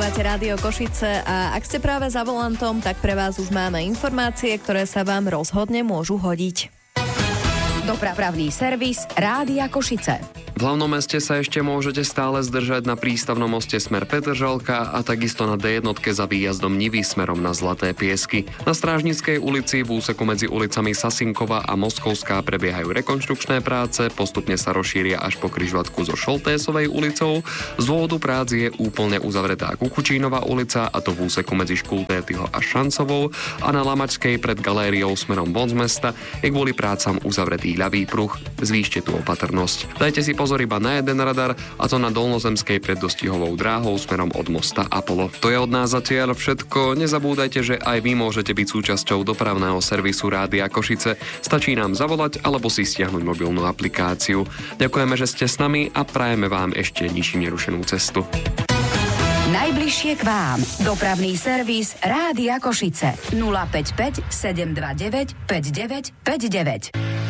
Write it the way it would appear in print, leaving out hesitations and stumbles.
Počúvate Rádio Košice a ak ste práve za volantom, tak pre vás už máme informácie, ktoré sa vám rozhodne môžu hodiť. Dopravný servis Rádia Košice. V hlavnom meste sa ešte môžete stále zdržať na prístavnom moste smer Petržalka a takisto na D1 za výjazdom Nivy smerom na Zlaté Piesky. Na Strážnickej ulici v úseku medzi ulicami Sasinkova a Moskovská prebiehajú rekonštrukčné práce, postupne sa rozšíria až po križovatku so Šoltésovej ulicou. Z dôvodu prác je úplne uzavretá Kukučínova ulica, a to v úseku medzi Škultétyho a Šancovou, a na Lamačskej pred galériou smerom von z mesta je kvôli prácam uzavretý ľavý pruh. Zvýšte tú opatrnosť. Dajte si pozor iba na jeden radar, a to na Dolnozemskej pred dostihovou dráhou smerom od mosta Apollo. To je od nás zatiaľ všetko. Nezabúdajte, že aj vy môžete byť súčasťou dopravného servisu Rádia Košice. Stačí nám zavolať alebo si stiahnuť mobilnú aplikáciu. Ďakujeme, že ste s nami a prajeme vám ešte ničím nerušenú cestu. Najbližšie k vám. Dopravný servis Rádia Košice. 055 729 5959.